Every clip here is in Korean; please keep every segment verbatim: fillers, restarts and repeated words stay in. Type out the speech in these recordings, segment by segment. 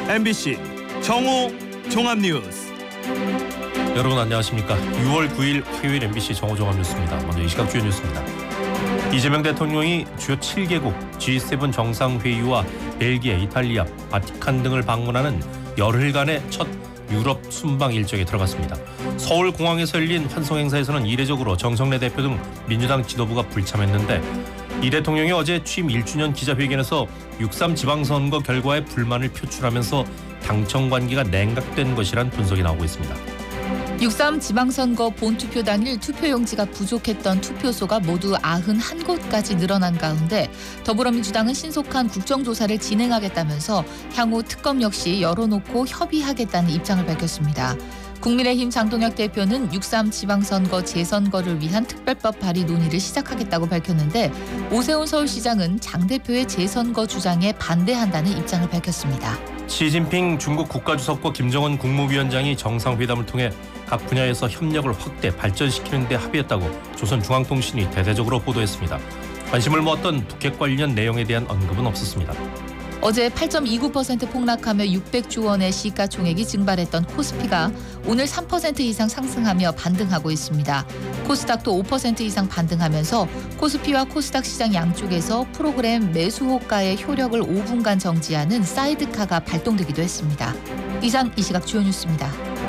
엠비씨 정오 종합뉴스. 여러분 안녕하십니까? 유월 구일 화요일 엠비씨 정오 종합뉴스입니다. 먼저 이 시각 주요 뉴스입니다. 이재명 대통령이 주요 칠 개국 지 세븐 정상회의와 벨기에, 이탈리아, 바티칸 등을 방문하는 열흘간의 첫 유럽 순방 일정에 들어갔습니다. 서울공항에서 열린 환송 행사에서는 이례적으로 정청래 대표 등 민주당 지도부가 불참했는데 이 대통령이 어제 취임 일 주년 기자회견에서 육삼 지방선거 결과에 불만을 표출하면서 당청 관계가 냉각된 것이란 분석이 나오고 있습니다. 육삼 지방선거 본투표 당일 투표용지가 부족했던 투표소가 모두 구십일 곳까지 늘어난 가운데 더불어민주당은 신속한 국정조사를 진행하겠다면서 향후 특검 역시 열어놓고 협의하겠다는 입장을 밝혔습니다. 국민의힘 장동혁 대표는 육삼 지방선거 재선거를 위한 특별법 발의 논의를 시작하겠다고 밝혔는데 오세훈 서울시장은 장 대표의 재선거 주장에 반대한다는 입장을 밝혔습니다. 시진핑 중국 국가주석과 김정은 국무위원장이 정상회담을 통해 각 분야에서 협력을 확대 발전시키는 데 합의했다고 조선중앙통신이 대대적으로 보도했습니다. 관심을 모았던 북핵 관련 내용에 대한 언급은 없었습니다. 어제 팔 점 이구 퍼센트 폭락하며 육백조 원의 시가총액이 증발했던 코스피가 오늘 삼 퍼센트 이상 상승하며 반등하고 있습니다. 코스닥도 오 퍼센트 이상 반등하면서 코스피와 코스닥 시장 양쪽에서 프로그램 매수 호가의 효력을 오 분간 정지하는 사이드카가 발동되기도 했습니다. 이상 이 시각 주요 뉴스입니다.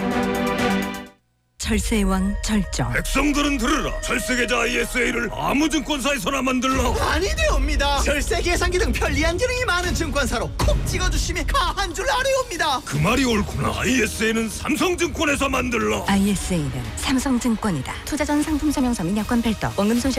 철새의 왕 절정. 백성들은 들으라. 철새계좌 아이에스에이를 아무 증권사에서나 만들라. 아니 되옵니다. 철새 계산기 등 편리한 기능이 많은 증권사로 콕 찍어주시면 가한 줄 아뢰옵니다. 그 말이 옳구나. 아이에스에이는 삼성증권에서 만들라. 아이에스에이는 삼성증권이다. 투자전 상품 설명서 및 약관 별도. 원금 손실